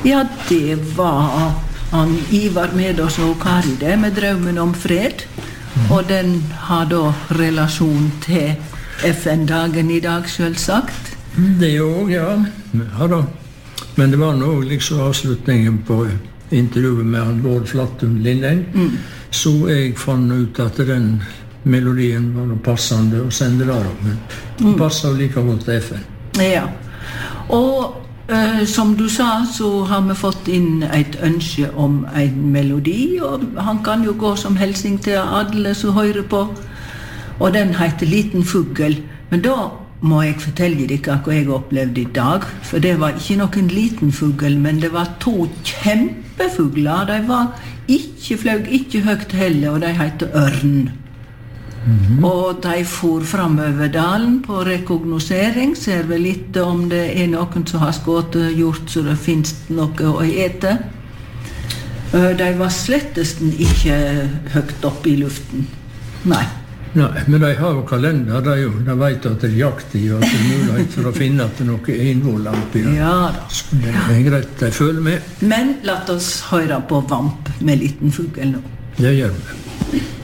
Ja, det var han Ivar med oss og Kari det med drømmen om fred. Og den har da relasjon til FN-dagen I dag, selvsagt. Det jo, ja. Ja da. Men det var nå liksom avslutningen på intervjuet med han Lord Flattum Lindeng. Så jeg fant ut at den melodien var noe passende å sende der, men den passet jo like godt til FN. Ja, og som du sa, så har vi fått inn et ønske om en melodi, og han kan jo gå som helsing til alle som hører på, og den heter Liten Fugl. Men da må jeg fortelle dere hva jeg opplevde I dag, for det var ikke noen liten fugl, men det var 2 kjempefugler. De var ikke fløy, ikke høyt heller, og de heter ørn. Og de for fremover dalen på rekognosering, ser vel litt om det noen som har skått gjort så det finnes noe å ete. De var slettest ikke høyt opp I luften. Nei. Nei, men de har jo kalender, de vet at det jakt I, og at det mulighet for å finne at det noe innvoll oppi det. Ja da. Så det greit, de følger med. Men la oss høre på Vamp med Liten Fugl nå. Det gjør vi.